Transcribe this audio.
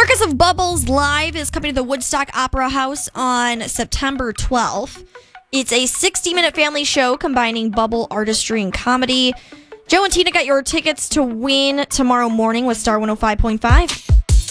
Circus of Bubbles Live is coming to the Woodstock Opera House on September 12th. It's a 60-minute family show combining bubble artistry and comedy. Joe and Tina got your tickets to win tomorrow morning with Star 105.5.